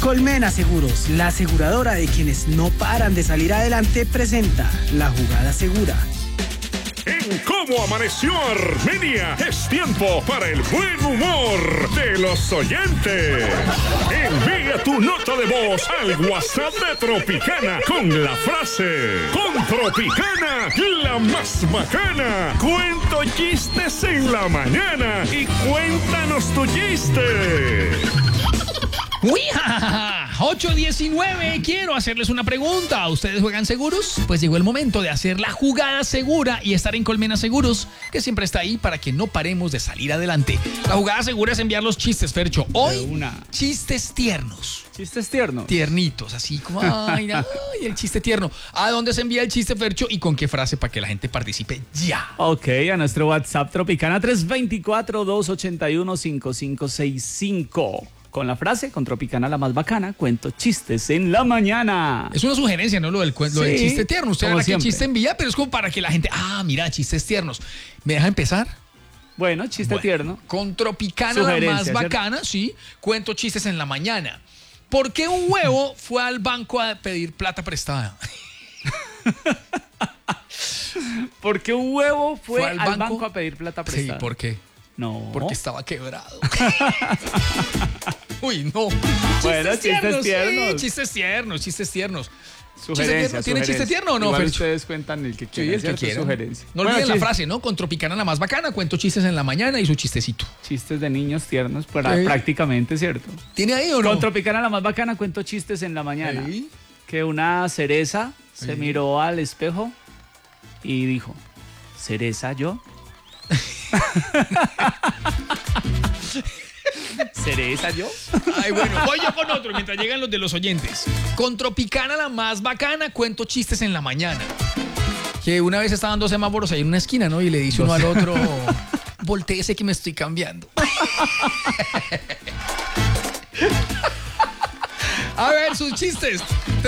Colmena Seguros, la aseguradora de quienes no paran de salir adelante, presenta La Jugada Segura. En Cómo Amaneció Armenia es tiempo para el buen humor de los oyentes. Envía tu nota de voz al WhatsApp de Tropicana con la frase: con Tropicana, la más bacana. Cuento chistes en la mañana y cuéntanos tu chiste. ¡Uy! 8:19, quiero hacerles una pregunta. ¿Ustedes juegan seguros? Pues llegó el momento de hacer la jugada segura y estar en Colmena Seguros, que siempre está ahí para que no paremos de salir adelante. La jugada segura es enviar los chistes, Fercho. Hoy, chistes tiernos. ¿Chistes tiernos? Tiernitos, así como, ay, el chiste tierno. ¿A dónde se envía el chiste, Fercho? ¿Y con qué frase para que la gente participe ya? Ok, a nuestro WhatsApp Tropicana 324-281-5565. Con la frase: con Tropicana la más bacana, cuento chistes en la mañana. Es una sugerencia, ¿no? Lo del chiste tierno. Usted verá qué chiste envía, pero es como para que la gente, mira, chistes tiernos. ¿Me deja empezar? Bueno, chiste tierno. Con Tropicana la más bacana, sí, cuento chistes en la mañana. ¿Por qué un huevo fue al banco a pedir plata prestada? ¿Por qué un huevo fue al banco a pedir plata prestada? Sí, ¿por qué? No. Porque estaba quebrado. Uy, no. Bueno, chistes tiernos. Sí, chistes tiernos. Sugerencia. ¿Tiene chiste tierno o no, Igual Fercho? ustedes cuentan el que quieran. Sí, el que quieran. Sugerencia. No olviden la frase, ¿no? Con Tropicana la más bacana, cuento chistes en la mañana y su chistecito. Chistes de niños tiernos, prácticamente, ¿cierto? ¿Tiene ahí o no? Con Tropicana la más bacana, cuento chistes en la mañana. ¿Sí? Que una cereza se miró al espejo y dijo: ¿cereza yo? ¿Cereza yo? Ay, bueno, voy yo con otro mientras llegan los de los oyentes. Con Tropicana la más bacana, cuento chistes en la mañana. Que una vez estaban dos semáforos ahí en una esquina, ¿no? Y le dice uno al otro: voltéese que me estoy cambiando. A ver, sus chistes.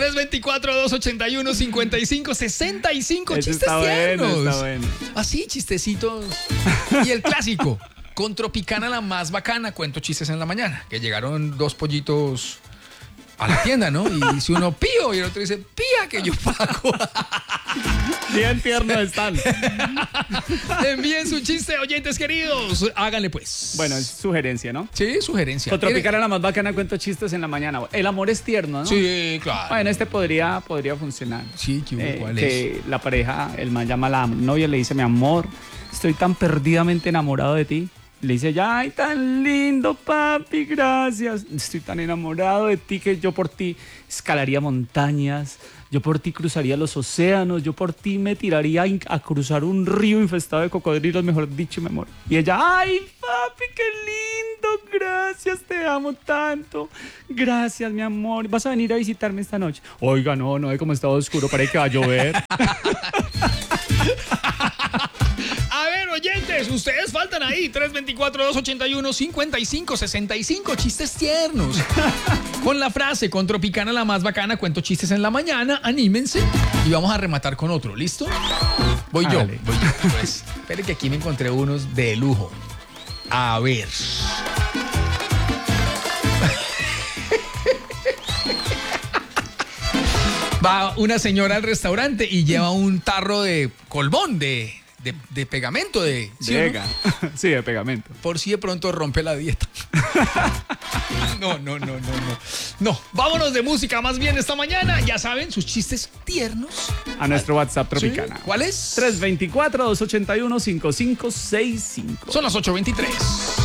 324-281-5565. Chistes tiernos. Está bueno. Así, chistecitos. Y el clásico. Con Tropicana la más bacana, cuento chistes en la mañana. Que llegaron dos pollitos a la tienda, ¿no? Y dice uno: pío, y el otro dice: pía, que yo pago. Bien tiernos están. Envíen su chiste, oyentes queridos. Háganle pues. Bueno, es sugerencia, ¿no? Sí, sugerencia. Con Tropicana la más bacana, cuento chistes en la mañana. El amor es tierno, ¿no? Sí, claro. Bueno, este podría funcionar. Sí, ¿cuál es? Que la pareja, el man llama a la novia y le dice: mi amor, estoy tan perdidamente enamorado de ti. Le dice: ay, tan lindo, papi, gracias. Estoy tan enamorado de ti que yo por ti escalaría montañas, yo por ti cruzaría los océanos, yo por ti me tiraría a cruzar un río infestado de cocodrilos, mejor dicho, mi amor. Y ella: ay, papi, qué lindo, gracias, te amo tanto. Gracias, mi amor. ¿Vas a venir a visitarme esta noche? Oiga, no, como estaba oscuro, parece que va a llover. A ver, oyentes, ustedes faltan ahí. 324-281-5565. Chistes tiernos. Con la frase: con Tropicana la más bacana, cuento chistes en la mañana. Anímense y vamos a rematar con otro. ¿Listo? Voy yo. Pues, espere que aquí me encontré unos de lujo. A ver. Va una señora al restaurante y lleva un tarro de colbón de pegamento ¿sí, de sí, de pegamento. Por si de pronto rompe la dieta. No. Vámonos de música más bien esta mañana. Ya saben, sus chistes tiernos. A nuestro WhatsApp Tropicana. ¿Sí? ¿Cuál es? 324-281-5565. Son las 8:23.